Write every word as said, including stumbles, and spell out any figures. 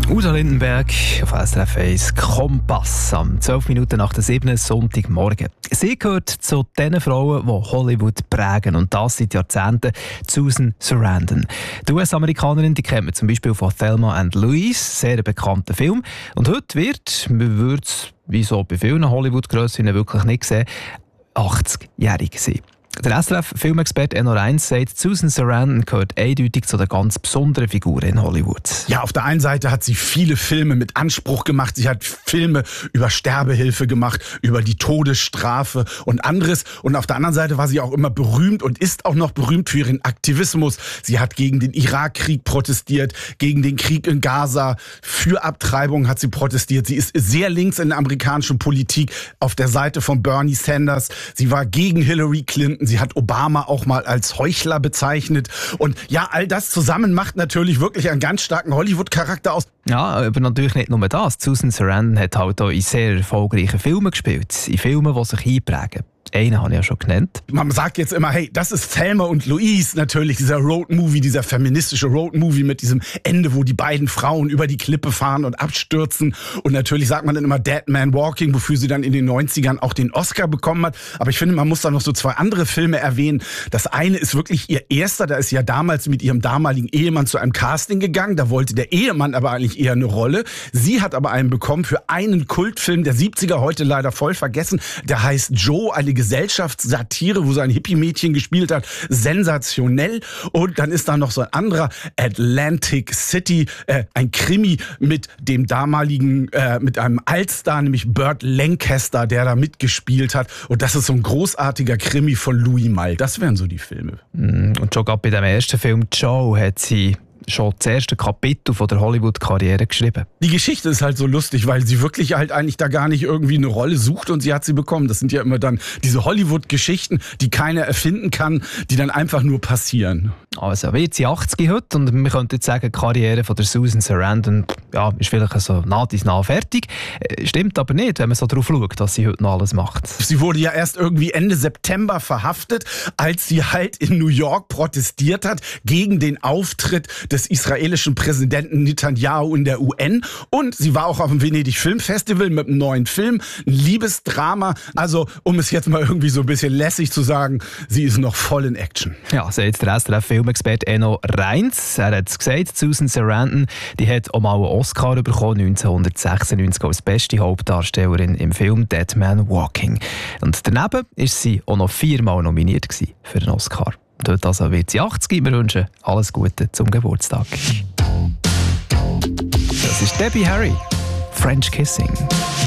Uta Lindenberg auf S R F eins Kompass am zwölf Minuten nach der sieben Sonntagmorgen. Sie gehört zu den Frauen, die Hollywood prägen und das seit Jahrzehnten. Susan Sarandon. Die U S-Amerikanerin, die kennt man zum Beispiel von Thelma and Louise, sehr bekannter Film. Und heute wird, man würde es wie so bei vielen Hollywood-Grössinnen wirklich nicht sehen, achtzig-jährig sein. Der S R F-Filmexperte Enno Reins sagt, Susan Sarandon gehört eindeutig zu den ganz besonderen Figuren in Hollywood. Ja, auf der einen Seite hat sie viele Filme mit Anspruch gemacht. Sie hat Filme über Sterbehilfe gemacht, über die Todesstrafe und anderes. Und auf der anderen Seite war sie auch immer berühmt und ist auch noch berühmt für ihren Aktivismus. Sie hat gegen den Irakkrieg protestiert, gegen den Krieg in Gaza, für Abtreibung hat sie protestiert. Sie ist sehr links in der amerikanischen Politik, auf der Seite von Bernie Sanders. Sie war gegen Hillary Clinton. Sie hat Obama auch mal als Heuchler bezeichnet. Und ja, all das zusammen macht natürlich wirklich einen ganz starken Hollywood-Charakter aus. Ja, aber natürlich nicht nur das. Susan Sarandon hat halt auch in sehr erfolgreichen Filmen gespielt. In Filmen, die sich einprägen. Einen habe ich ja schon genannt. Man sagt jetzt immer, hey, das ist Thelma und Louise, natürlich dieser Road-Movie, dieser feministische Road-Movie mit diesem Ende, wo die beiden Frauen über die Klippe fahren und abstürzen. Und natürlich sagt man dann immer Dead Man Walking, wofür sie dann in den neunzigern auch den Oscar bekommen hat. Aber ich finde, man muss da noch so zwei andere Filme erwähnen. Das eine ist wirklich ihr erster, da ist sie ja damals mit ihrem damaligen Ehemann zu einem Casting gegangen. Da wollte der Ehemann aber eigentlich eher eine Rolle. Sie hat aber einen bekommen für einen Kultfilm der siebziger, heute leider voll vergessen. Der heißt Joe, eine Gesellschaftssatire, wo so ein Hippie-Mädchen gespielt hat. Sensationell. Und dann ist da noch so ein anderer, Atlantic City, äh, ein Krimi mit dem damaligen, äh, mit einem Altstar, nämlich Burt Lancaster, der da mitgespielt hat. Und das ist so ein großartiger Krimi von Louis Malle. Das wären so die Filme. Und schon gerade bei dem ersten Film Joe hat sie schon das erste Kapitel von der Hollywood-Karriere geschrieben. Die Geschichte ist halt so lustig, weil sie wirklich halt eigentlich da gar nicht irgendwie eine Rolle sucht und sie hat sie bekommen. Das sind ja immer dann diese Hollywood-Geschichten, die keiner erfinden kann, die dann einfach nur passieren. Also, wie jetzt sie achtzig heute und wir könnten jetzt sagen, die Karriere von der Susan Sarandon ja, ist vielleicht so nah bis nah fertig. Stimmt aber nicht, wenn man so darauf schaut, dass sie heute noch alles macht. Sie wurde ja erst irgendwie Ende September verhaftet, als sie halt in New York protestiert hat gegen den Auftritt des israelischen Präsidenten Netanyahu in der U N. Und sie war auch auf dem Venedig Filmfestival mit einem neuen Film, ein Liebesdrama. Also, um es jetzt mal irgendwie so ein bisschen lässig zu sagen, sie ist noch voll in Action. Ja, so jetzt der S R F-Filmexperte Enno Reins. Er hat es gesagt, Susan Sarandon, die hat auch mal einen Oscar bekommen, neunzehnhundertsechsundneunzig als beste Hauptdarstellerin im Film Dead Man Walking. Und daneben war sie auch noch viermal nominiert für einen Oscar. Dort also wird sie achtzig. Wir wünschen alles Gute zum Geburtstag. Das ist Debbie Harry, French Kissing.